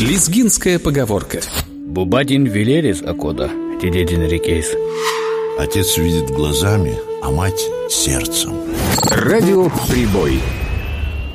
Лезгинская поговорка. Бубадин велерис акода, дедедин рекейс. Отец видит глазами, а мать сердцем. Радио «Прибой».